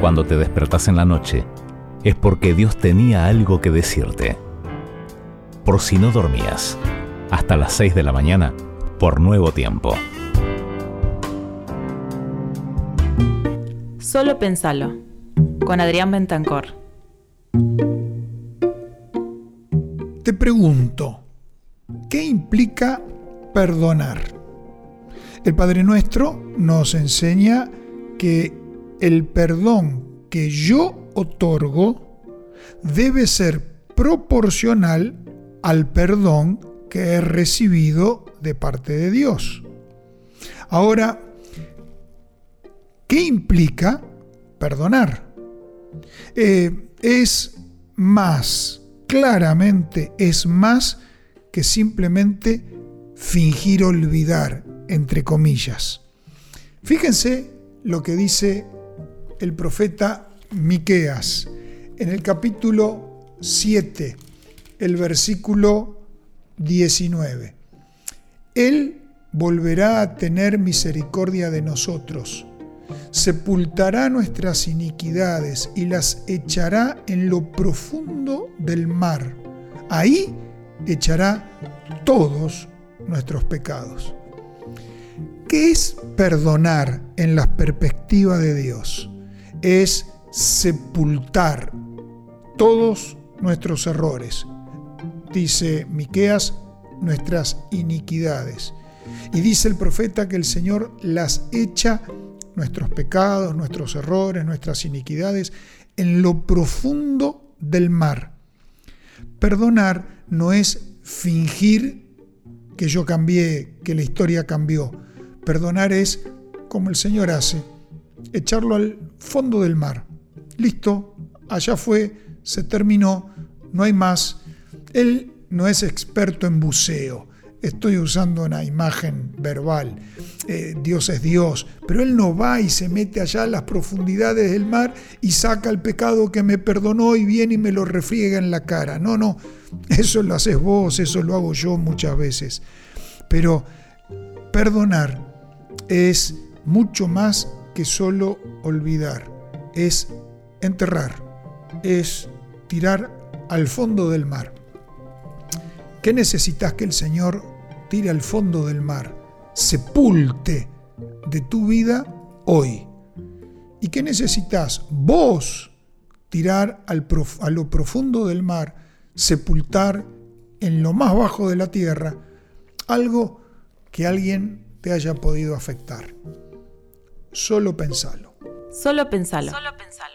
Cuando te despertás en la noche, es porque Dios tenía algo que decirte. Por si no dormías, hasta las 6 de la mañana, por Nuevo Tiempo. Solo pensalo, con Adrián Bentancor. Te pregunto, ¿qué implica perdonar? El Padre Nuestro nos enseña que el perdón que yo otorgo debe ser proporcional al perdón que he recibido de parte de Dios. Ahora, ¿qué implica perdonar? Claramente es más que simplemente fingir olvidar, entre comillas. Fíjense lo que dice el profeta Miqueas en el capítulo 7, el versículo 19. Él volverá a tener misericordia de nosotros, sepultará nuestras iniquidades y las echará en lo profundo del mar. Ahí echará todos nuestros pecados. ¿Qué es perdonar en la perspectiva de Dios? Es sepultar todos nuestros errores. Dice Miqueas, nuestras iniquidades. Y dice el profeta que el Señor las echa, nuestros pecados, nuestros errores, nuestras iniquidades, en lo profundo del mar. Perdonar no es fingir que yo cambié, que la historia cambió. Perdonar es, como el Señor hace, echarlo al fondo del mar. Listo, allá fue, se terminó, no hay más. Él no es experto en buceo. Estoy usando una imagen verbal. Dios es Dios, pero Él no va y se mete allá a las profundidades del mar y saca el pecado que me perdonó y viene y me lo refriega en la cara. No, eso lo haces vos, eso lo hago yo muchas veces. Pero perdonar es mucho más que solo olvidar. Es enterrar, es tirar al fondo del mar. ¿Qué necesitas que el Señor tire al fondo del mar, sepulte de tu vida hoy? ¿Y qué necesitas vos tirar a lo profundo del mar, sepultar en lo más bajo de la tierra algo que alguien te haya podido afectar? Solo pensalo. Solo pensalo.